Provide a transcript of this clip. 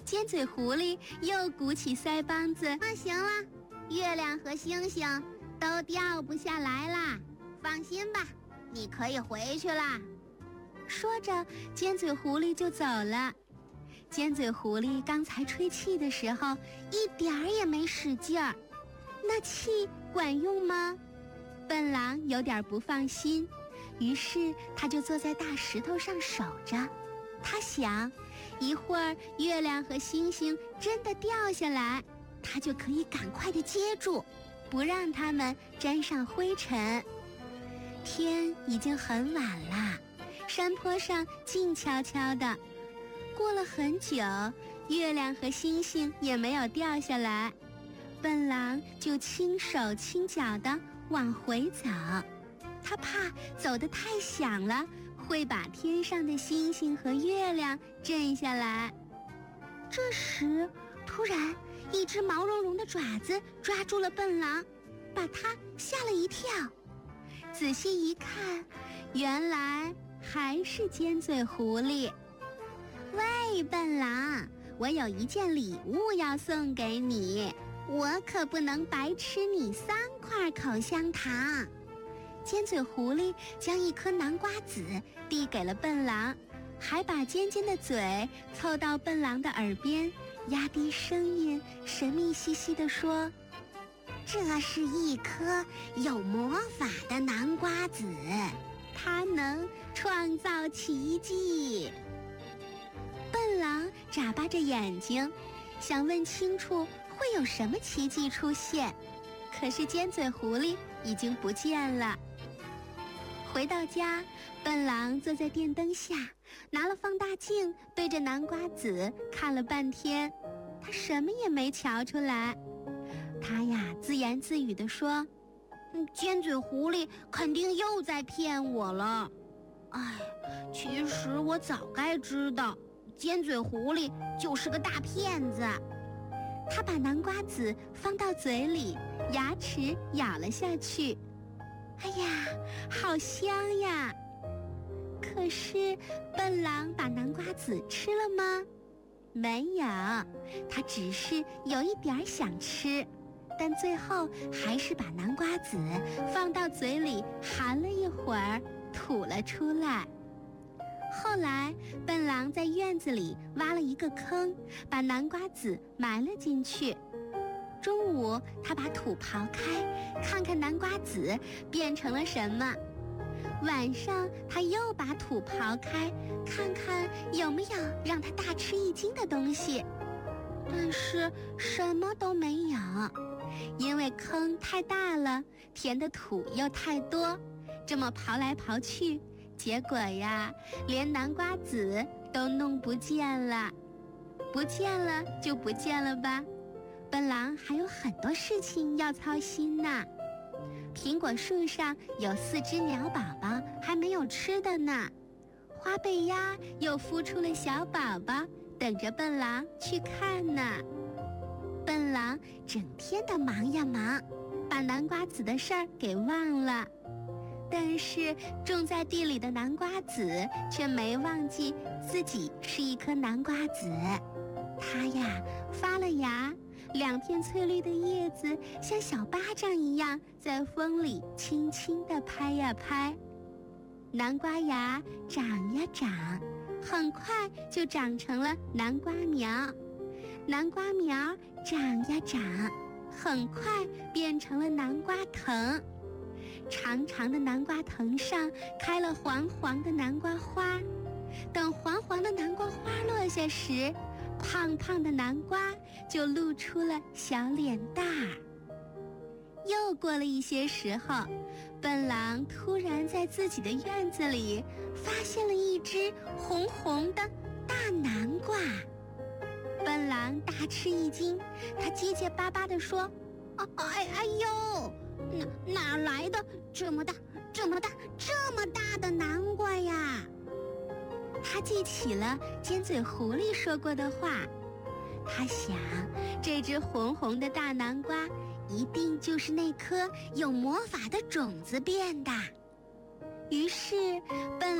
尖嘴狐狸又鼓起腮帮子， 行了，月亮和星星都掉不下来啦，放心吧，你可以回去啦。 说着，尖嘴狐狸就走了。尖嘴狐狸刚才吹气的时候，一点儿也没使劲儿，那气管用吗？笨狼有点不放心，于是他就坐在大石头上守着。他想，一会儿月亮和星星真的掉下来，他就可以赶快地接住，不让它们沾上灰尘。天已经很晚了，山坡上静悄悄的。过了很久，月亮和星星也没有掉下来，笨狼就轻手轻脚地往回走。他怕走得太响了，会把天上的星星和月亮震下来。这时，突然一只毛茸茸的爪子抓住了笨狼，把他吓了一跳。仔细一看，原来还是尖嘴狐狸。喂，笨狼，我有一件礼物要送给你，我可不能白吃你3块口香糖。尖嘴狐狸将一颗南瓜子递给了笨狼，还把尖尖的嘴凑到笨狼的耳边，压低声音，神秘兮兮地说： 这是一颗有魔法的南瓜子，它能创造奇迹。 笨狼眨巴着眼睛，想问清楚会有什么奇迹出现，可是尖嘴狐狸已经不见了。回到家，笨狼坐在电灯下，拿了放大镜对着南瓜子看了半天，他什么也没瞧出来。他呀自言自语地说： 尖嘴狐狸肯定又在骗我了。其实我早该知道，尖嘴狐狸就是个大骗子。 他把南瓜子放到嘴里，牙齿咬了下去。哎呀，好香呀！可是笨狼把南瓜子吃了吗？没有，他只是有一点想吃，但最后还是把南瓜子放到嘴里含了一会儿，吐了出来。后来笨狼在院子里挖了一个坑，把南瓜子埋了进去。中午他把土刨开，看看南瓜子变成了什么。晚上他又把土刨开，看看有没有让他大吃一惊的东西，但是什么都没有，因为坑太大了，填的土又太多，这么刨来刨去，结果呀，连南瓜子都弄不见了。不见了就不见了吧，笨狼还有很多事情要操心呢。苹果树上有4只鸟宝宝还没有吃的呢，花背鸭又孵出了小宝宝，等着笨狼去看呢。笨狼整天的忙呀忙，把南瓜子的事儿给忘了。但是种在地里的南瓜子却没忘记自己是一颗南瓜子。它呀发了芽，2片翠绿的叶子像小巴掌一样在风里轻轻地拍呀拍。南瓜芽长呀长，很快就长成了南瓜苗。南瓜苗长呀长，很快变成了南瓜藤。长长的南瓜藤上开了黄黄的南瓜花，等黄黄的南瓜花落下时，胖胖的南瓜就露出了小脸蛋儿。又过了一些时候，笨狼突然在自己的院子里发现了一只红红的大南瓜。笨狼大吃一惊，他结结巴巴地说： 哎呦，哪来的这么大的南瓜呀？ 他记起了尖嘴狐狸说过的话，他想，这只红红的大南瓜一定就是那颗有魔法的种子变的。于是笨